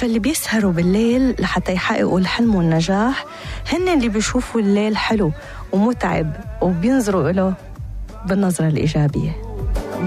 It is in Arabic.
فاللي بيسهروا بالليل لحتى يحققوا الحلم والنجاح هن اللي بيشوفوا الليل حلو ومتعب وبينظروا له بالنظرة الإيجابية.